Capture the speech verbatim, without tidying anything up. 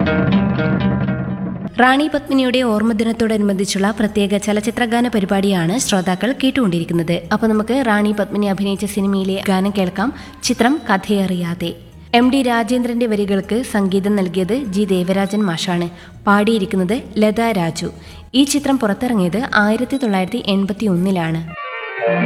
റാണി പത്മിനിയുടെ ഓർമ്മദിനത്തോടനുബന്ധിച്ചുള്ള പ്രത്യേക ചലച്ചിത്രഗാന പരിപാടിയാണ് ശ്രോതാക്കൾ കേട്ടുകൊണ്ടിരിക്കുന്നത്. അപ്പോൾ നമുക്ക് റാണി പത്മിനി അഭിനയിച്ച സിനിമയിലെ ഗാനം കേൾക്കാം. ചിത്രം കഥയറിയാതെ. എം ഡി രാജേന്ദ്രന്റെ വരികൾക്ക് സംഗീതം നൽകിയത് ജി ദേവരാജൻ മാഷാണ്. പാടിയിരിക്കുന്നത് ലതാ രാജു. ഈ ചിത്രം പുറത്തിറങ്ങിയത് ആയിരത്തി തൊള്ളായിരത്തി എൺപത്തി ഒന്നിലാണ്.